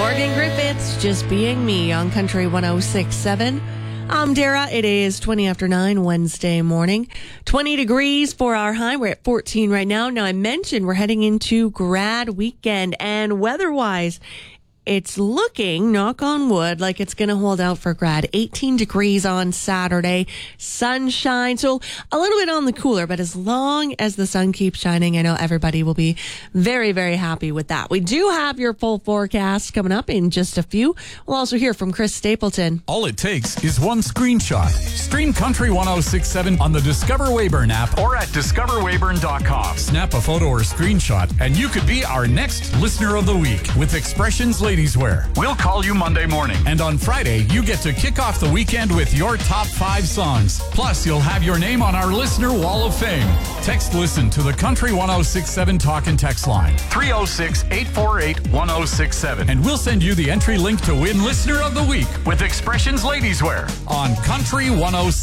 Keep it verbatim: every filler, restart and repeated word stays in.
Morgan Griffiths, Just Being Me on Country one oh six point seven. I'm Dara. It is twenty after nine Wednesday morning. twenty degrees for our high. We're at fourteen right now. Now, I mentioned we're heading into grad weekend, and weather-wise, it's looking, knock on wood, like it's going to hold out for grad. eighteen degrees on Saturday, sunshine. So a little bit on the cooler, but as long as the sun keeps shining, I know everybody will be very, very happy with that. We do have your full forecast coming up in just a few. We'll also hear from Chris Stapleton. All it takes is one screenshot. Stream Country one oh six point seven on the Discover Weyburn app or at discover weyburn dot com. Snap a photo or screenshot, and you could be our next Listener of the Week with Expressions Ladies Wear. We'll call you Monday morning. And on Friday, you get to kick off the weekend with your top five songs. Plus, you'll have your name on our Listener Wall of Fame. Text LISTEN to the Country one oh six point seven talk and text line. three oh six, eight four eight, one oh six seven. And we'll send you the entry link to win Listener of the Week with Expressions Ladies Wear on Country one oh six.